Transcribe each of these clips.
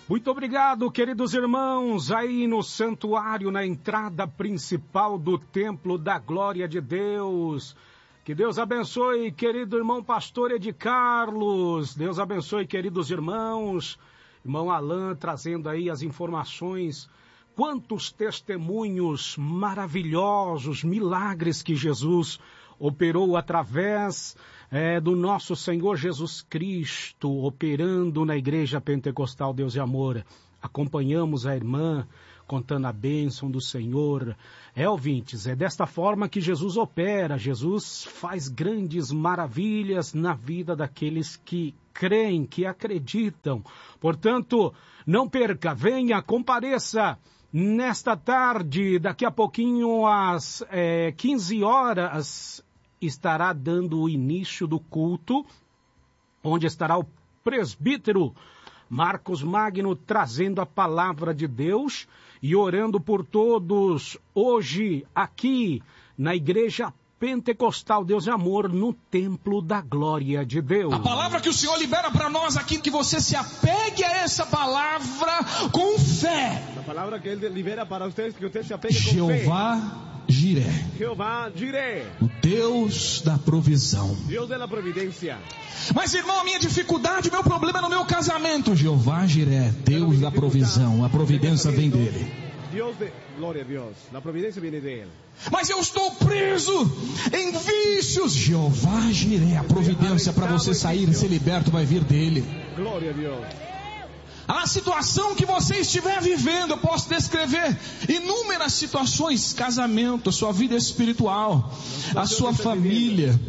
Muito obrigado, queridos irmãos, aí no santuário, na entrada principal do Templo da Glória de Deus. Que Deus abençoe, querido irmão pastor Ed Carlos. Deus abençoe, queridos irmãos. Irmão Alain trazendo aí as informações. Quantos testemunhos maravilhosos, milagres que Jesus operou através do nosso Senhor Jesus Cristo, operando na Igreja Pentecostal Deus e Amor. Acompanhamos a irmã contando a bênção do Senhor. Ouvintes, é desta forma que Jesus opera. Jesus faz grandes maravilhas na vida daqueles que creem, que acreditam. Portanto, não perca, venha, compareça. Nesta tarde, daqui a pouquinho, às 15 horas, estará dando o início do culto, onde estará o presbítero Marcos Magno trazendo a palavra de Deus e orando por todos hoje aqui na Igreja Pentecostal Deus e Amor, no Templo da Glória de Deus. A palavra que o Senhor libera para nós aqui, que você se apegue a essa palavra com fé. A palavra que Ele libera para vocês, que você se apegue com Jeová Jiré. Jeová Jiré. O Deus da provisão. Deus da providência. Mas, irmão, a minha dificuldade, meu problema é no meu casamento. Jeová Jiré, Deus da provisão. A providência vem dele. Deus de... Glória a Deus. A providência vem dele. Mas eu estou preso em vícios. Jeová Jiré, a providência para você sair e ser liberto vai vir dele. Glória a Deus. A situação que você estiver vivendo, eu posso descrever inúmeras situações: casamento, a sua vida espiritual, a sua família,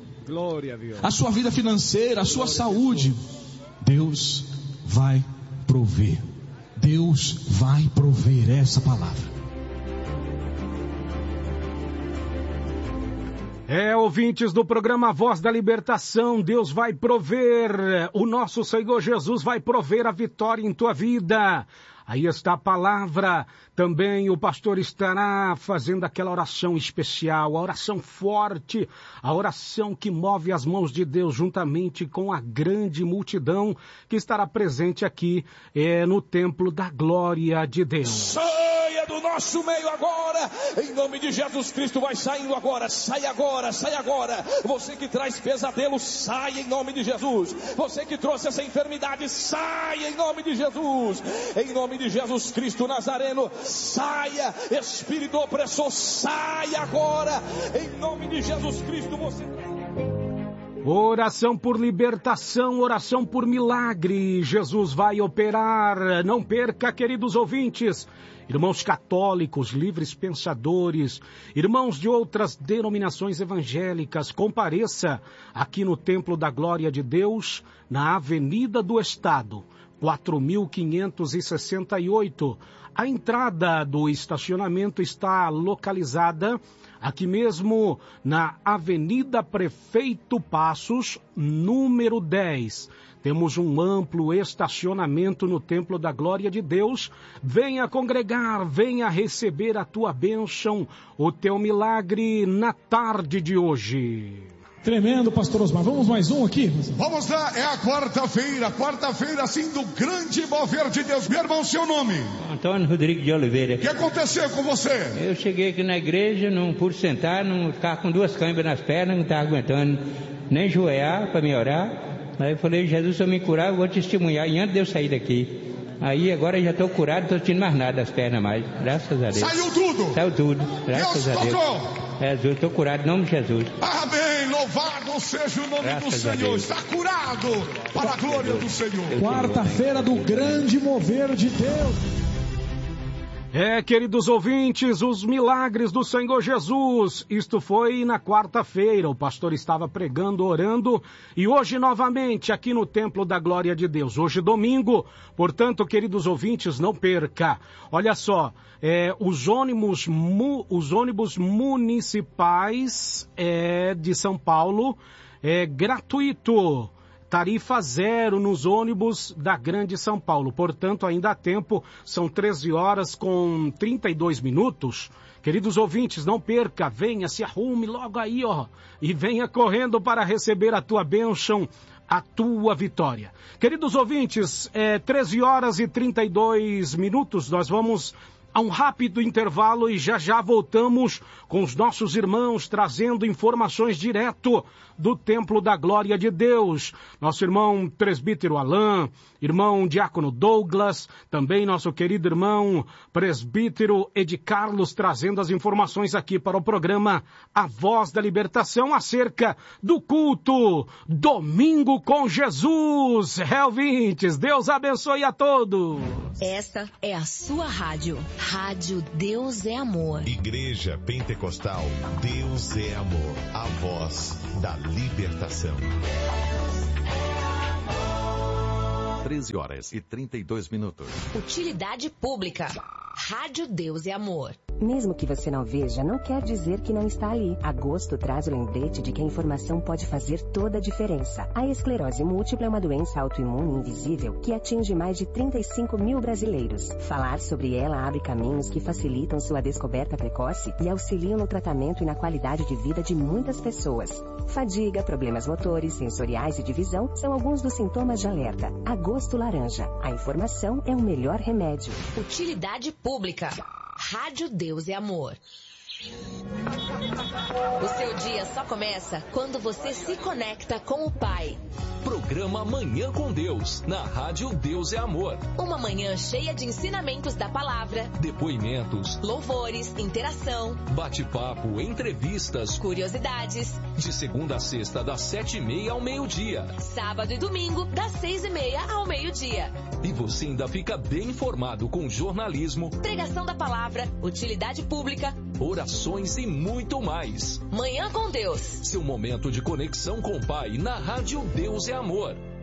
a sua vida financeira, a sua saúde. Deus vai prover. Deus vai prover essa palavra. Ouvintes do programa Voz da Libertação, Deus vai prover, o nosso Senhor Jesus vai prover a vitória em tua vida. Aí está a palavra, também o pastor estará fazendo aquela oração especial, a oração forte, a oração que move as mãos de Deus juntamente com a grande multidão que estará presente aqui no Templo da Glória de Deus. Saia do nosso meio agora, em nome de Jesus Cristo, vai saindo agora, sai agora, sai agora. Você que traz pesadelo, sai em nome de Jesus. Você que trouxe essa enfermidade, sai em nome de Jesus. Em nome de Jesus Cristo Nazareno, saia, espírito opressor, saia agora, em nome de Jesus Cristo. Você... Oração por libertação, oração por milagre, Jesus vai operar. Não perca, queridos ouvintes, irmãos católicos, livres pensadores, irmãos de outras denominações evangélicas, compareça aqui no Templo da Glória de Deus, na Avenida do Estado, 4.568. A entrada do estacionamento está localizada aqui mesmo na Avenida Prefeito Passos, número 10. Temos um amplo estacionamento no Templo da Glória de Deus. Venha congregar, venha receber a tua bênção, o teu milagre na tarde de hoje. Tremendo, pastor Osmar. Vamos mais um aqui? Vamos lá, é a quarta-feira assim do grande mover de Deus. Meu irmão, seu nome? Antônio Rodrigues de Oliveira. O que aconteceu com você? Eu cheguei aqui na igreja, não pude sentar, não ficava com duas câimbras nas pernas, não estava aguentando nem joelhar para me orar. Aí eu falei, Jesus, se eu me curar, eu vou testemunhar. E antes de eu sair daqui, aí agora eu já estou curado, não estou sentindo mais nada das pernas mais. Graças a Deus. Saiu tudo? Saiu tudo, graças Deus a Deus. tocou. Jesus, estou curado em nome de Jesus. Amém, louvado seja o nome Graças do Senhor. Está curado para a glória do Senhor. Quarta-feira do grande mover de Deus. Queridos ouvintes, os milagres do Senhor Jesus. Isto foi na quarta-feira, o pastor estava pregando, orando, e hoje novamente aqui no Templo da Glória de Deus. Hoje domingo, portanto, queridos ouvintes, não perca. Olha só, os ônibus municipais de São Paulo gratuito. Tarifa zero nos ônibus da Grande São Paulo. Portanto, ainda há tempo, são 13 horas com 32 minutos. Queridos ouvintes, não perca, venha, se arrume logo aí, e venha correndo para receber a tua bênção, a tua vitória. Queridos ouvintes, 13 horas e 32 minutos, nós vamos a um rápido intervalo e já já voltamos com os nossos irmãos trazendo informações direto do Templo da Glória de Deus. Nosso irmão presbítero Alain, irmão diácono Douglas, também nosso querido irmão presbítero Ed Carlos trazendo as informações aqui para o programa A Voz da Libertação acerca do culto Domingo com Jesus. Ouvintes, Deus abençoe a todos. Esta é a sua rádio. Rádio Deus é Amor. Igreja Pentecostal Deus é Amor. A voz da libertação. 13 horas e 32 minutos. Utilidade pública. Rádio Deus é Amor. Mesmo que você não veja, não quer dizer que não está ali. Agosto traz o lembrete de que a informação pode fazer toda a diferença. A esclerose múltipla é uma doença autoimune invisível que atinge mais de 35 mil brasileiros. Falar sobre ela abre caminhos que facilitam sua descoberta precoce e auxiliam no tratamento e na qualidade de vida de muitas pessoas. Fadiga, problemas motores, sensoriais e de visão são alguns dos sintomas de alerta. Agosto laranja. A informação é o melhor remédio. Utilidade pública. Rádio Deus é Amor. O seu dia só começa quando você se conecta com o Pai. Programa Manhã com Deus, na Rádio Deus é Amor. Uma manhã cheia de ensinamentos da palavra, depoimentos, louvores, interação, bate-papo, entrevistas, curiosidades. De segunda a sexta, das 7h30 ao meio-dia. Sábado e domingo, das 6h30 ao meio-dia. E você ainda fica bem informado com jornalismo, pregação da palavra, utilidade pública, orações e muito mais. Manhã com Deus. Seu momento de conexão com o Pai na Rádio Deus é Amor.